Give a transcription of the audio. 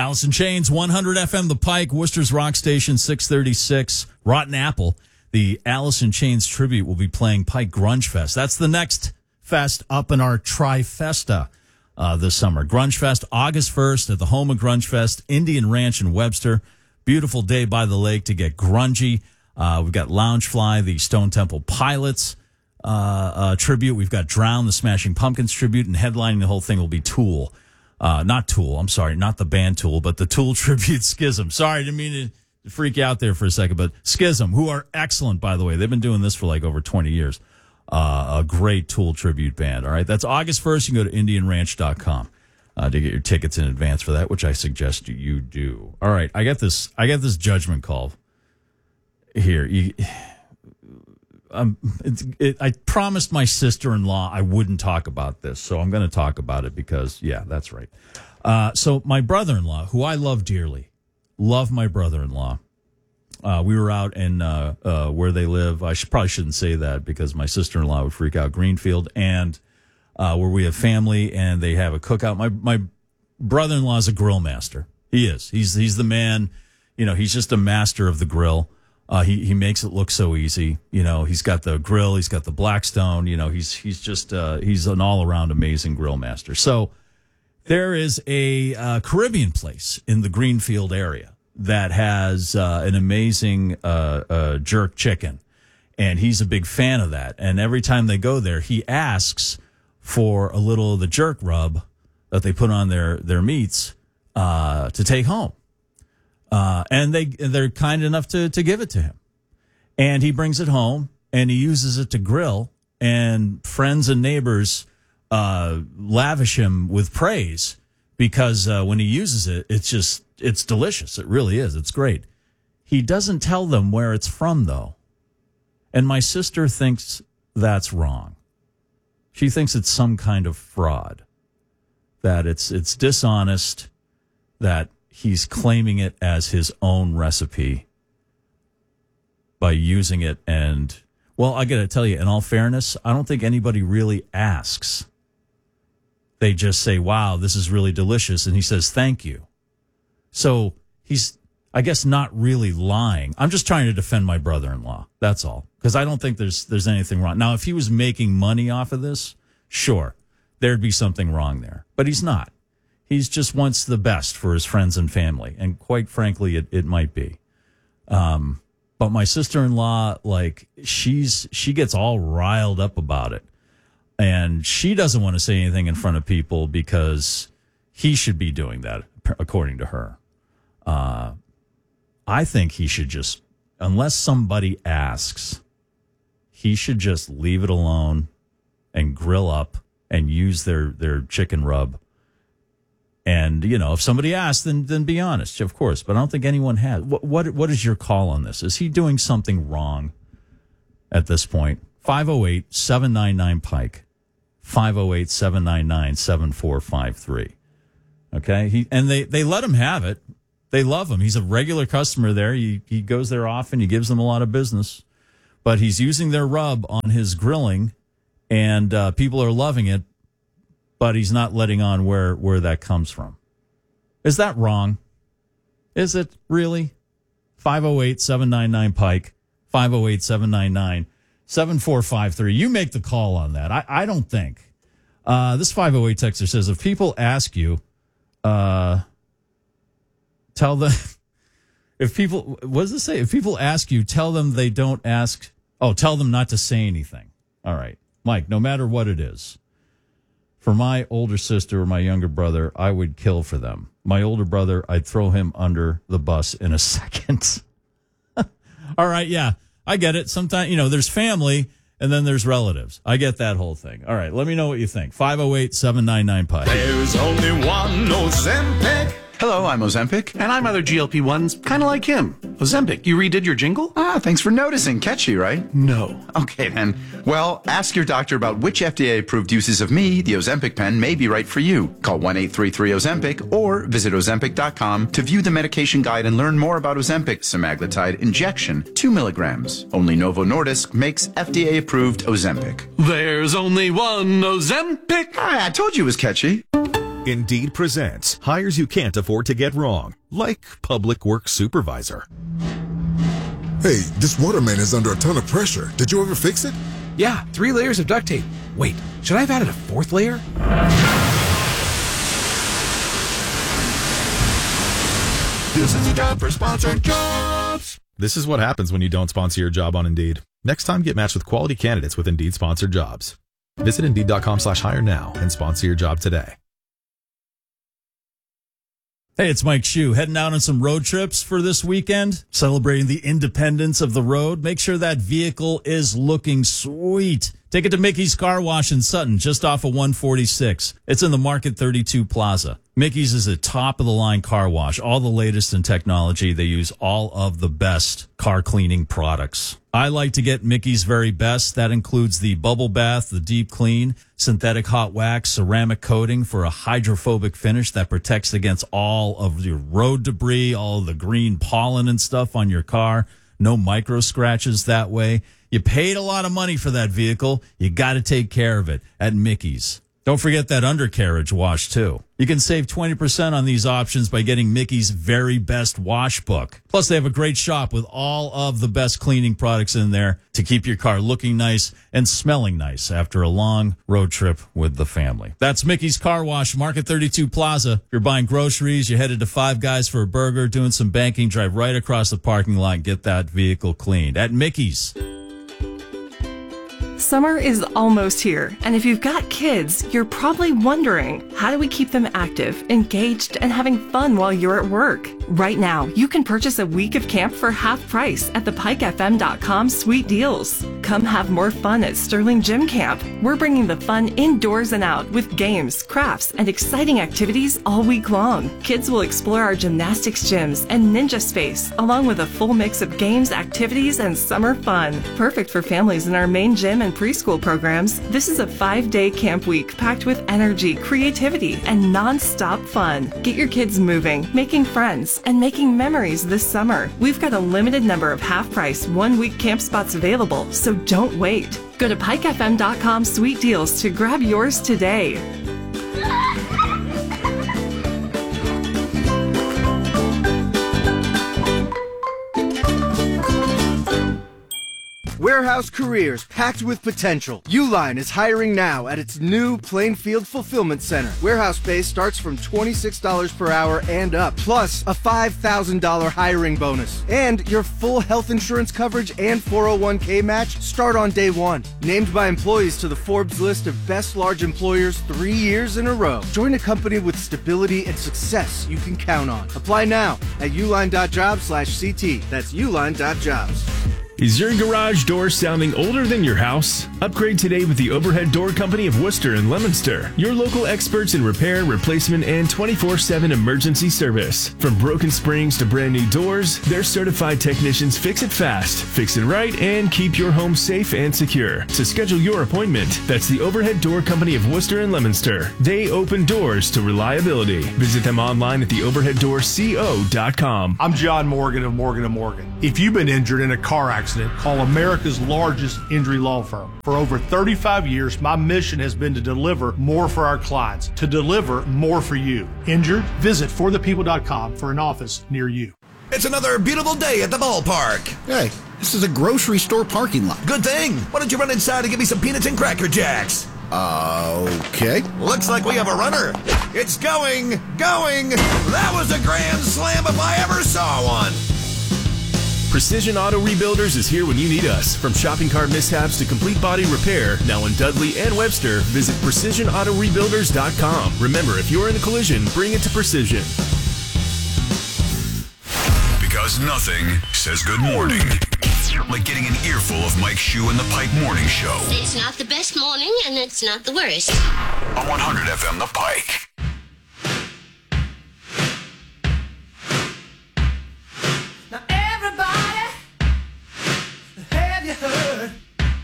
Alice in Chains, 100 FM, The Pike, Worcester's Rock Station, 636, Rotten Apple. The Alice in Chains tribute will be playing Pike Grunge Fest. That's the next fest up in our trifesta this summer. Grunge Fest, August 1st at the home of Grunge Fest, Indian Ranch in Webster. Beautiful day by the lake to get grungy. We've got Loungefly, the Stone Temple Pilots tribute. We've got Drown, the Smashing Pumpkins tribute, and headlining the whole thing will be Tool. Not Tool, I'm sorry, not the band Tool, but the Tool tribute Schism. Sorry, didn't mean to freak you out there for a second, but Schism, who are excellent, by the way. They've been doing this for like over 20 years. A great Tool tribute band, all right? That's August 1st. You can go to IndianRanch.com to get your tickets in advance for that, which I suggest you do. All right, I got this judgment call here. I promised my sister-in-law I wouldn't talk about this, so I'm going to talk about it because, yeah, that's right. So my brother-in-law, who I love dearly, love my brother-in-law. We were out in where they live. I probably shouldn't say that because my sister-in-law would freak out. Greenfield, and where we have family, and they have a cookout. My brother-in-law is a grill master. He is. He's the man. You know, he's just a master of the grill. He makes it look so easy. You know, he's got the grill, he's got the Blackstone. You know, he's just he's an all around amazing grill master. So there is a Caribbean place in the Greenfield area that has an amazing jerk chicken, and he's a big fan of that. And every time they go there, he asks for a little of the jerk rub that they put on their meats to take home. And they're kind enough to give it to him. And he brings it home, and he uses it to grill, and friends and neighbors lavish him with praise because when he uses it, it's delicious. It really is. It's great. He doesn't tell them where it's from, though. And my sister thinks that's wrong. She thinks it's some kind of fraud, that it's dishonest, that he's claiming it as his own recipe by using it. And, well, I got to tell you, in all fairness, I don't think anybody really asks. They just say, wow, this is really delicious. And he says, thank you. So he's, I guess, not really lying. I'm just trying to defend my brother-in-law. That's all. Because I don't think there's anything wrong. Now, if he was making money off of this, sure, there'd be something wrong there. But he's not. He just wants the best for his friends and family. And quite frankly, it might be. But my sister-in-law, like, she gets all riled up about it. And she doesn't want to say anything in front of people because he should be doing that, according to her. I think he should just, unless somebody asks, he should just leave it alone and grill up and use their chicken rub. And, you know, if somebody asks, then be honest, of course. But I don't think anyone has. What is your call on this? Is he doing something wrong at this point? 508-799-PIKE. 508-799-7453. Okay? They let him have it. They love him. He's a regular customer there. He goes there often. He gives them a lot of business. But he's using their rub on his grilling, and people are loving it. But he's not letting on where that comes from. Is that wrong? Is it really? 508-799-PIKE, 508-799-7453. You make the call on that. I don't think. This 508 texter says, if people ask you, tell them, what does it say? If people ask you, tell them they don't ask. Oh, tell them not to say anything. All right. Mike, no matter what it is. For my older sister or my younger brother, I would kill for them. My older brother, I'd throw him under the bus in a second. All right, yeah, I get it. Sometimes, you know, there's family and then there's relatives. I get that whole thing. All right, let me know what you think. 508-799-PIKE. There's only one Ozempic. Hello, I'm Ozempic. And I'm other GLP-1s, kind of like him. Ozempic, you redid your jingle? Thanks for noticing. Catchy, right? No. Okay, then. Well, ask your doctor about which FDA-approved uses of me, the Ozempic pen, may be right for you. Call 1-833-OZEMPIC or visit Ozempic.com to view the medication guide and learn more about Ozempic semaglutide injection, 2 milligrams. Only Novo Nordisk makes FDA-approved Ozempic. There's only one Ozempic. I told you it was catchy. Indeed presents hires you can't afford to get wrong, like public works supervisor. Hey, this water main is under a ton of pressure. Did you ever fix it? Yeah, 3 layers of duct tape. Wait, should I have added a 4th layer? This is a job for sponsored jobs. This is what happens when you don't sponsor your job on Indeed. Next time, get matched with quality candidates with Indeed sponsored jobs. Visit Indeed.com/hire now and sponsor your job today. Hey, it's Mike Shue, heading out on some road trips for this weekend, celebrating the independence of the road. Make sure that vehicle is looking sweet. Take it to Mickey's Car Wash in Sutton, just off of 146. It's in the Market 32 Plaza. Mickey's is a top-of-the-line car wash, all the latest in technology. They use all of the best car cleaning products. I like to get Mickey's very best. That includes the bubble bath, the deep clean, synthetic hot wax, ceramic coating for a hydrophobic finish that protects against all of your road debris, all of the green pollen and stuff on your car. No micro scratches that way. You paid a lot of money for that vehicle. You got to take care of it at Mickey's. Don't forget that undercarriage wash, too. You can save 20% on these options by getting Mickey's very best wash book. Plus, they have a great shop with all of the best cleaning products in there to keep your car looking nice and smelling nice after a long road trip with the family. That's Mickey's Car Wash, Market 32 Plaza. If you're buying groceries, you're headed to Five Guys for a burger, doing some banking, drive right across the parking lot and get that vehicle cleaned at Mickey's. Summer is almost here, and if you've got kids, you're probably wondering, how do we keep them active, engaged, and having fun while you're at work? Right now, you can purchase a week of camp for half price at the PikeFM.com Sweet Deals. Come have more fun at Sterling Gym Camp. We're bringing the fun indoors and out with games, crafts, and exciting activities all week long. Kids will explore our gymnastics gyms and ninja space, along with a full mix of games, activities, and summer fun. Perfect for families in our main gym and preschool programs. This is a 5-day camp week packed with energy, creativity, and non-stop fun. Get your kids moving, making friends, and making memories this summer. We've got a limited number of half-price, 1-week camp spots available, so don't wait. Go to PikeFM.com Sweet Deals to grab yours today. Warehouse careers packed with potential. Uline is hiring now at its new Plainfield Fulfillment Center. Warehouse pay starts from $26 per hour and up, plus a $5,000 hiring bonus. And your full health insurance coverage and 401k match start on day one. Named by employees to the Forbes list of best large employers 3 years in a row. Join a company with stability and success you can count on. Apply now at uline.jobs/CT. That's uline.jobs. Is your garage door sounding older than your house? Upgrade today with the Overhead Door Company of Worcester and Leominster. Your local experts in repair, replacement, and 24/7 emergency service. From broken springs to brand new doors, their certified technicians fix it fast, fix it right, and keep your home safe and secure. To schedule your appointment, that's the Overhead Door Company of Worcester and Leominster. They open doors to reliability. Visit them online at theoverheaddoorco.com. I'm John Morgan of Morgan & Morgan. If you've been injured in a car accident, call America's largest injury law firm. For over 35 years, my mission has been to deliver more for our clients, to deliver more for you. Injured? Visit forthepeople.com for an office near you. It's another beautiful day at the ballpark. Hey, this is a grocery store parking lot. Good thing. Why don't you run inside and get me some peanuts and Cracker Jacks? Okay. Looks like we have a runner. It's going. That was a grand slam if I ever saw one. Precision Auto Rebuilders is here when you need us. From shopping cart mishaps to complete body repair, now in Dudley and Webster, visit PrecisionAutoRebuilders.com. Remember, if you're in a collision, bring it to Precision. Because nothing says good morning like getting an earful of Mike Shue and the Pike Morning Show. It's not the best morning, and it's not the worst. On 100 FM, The Pike.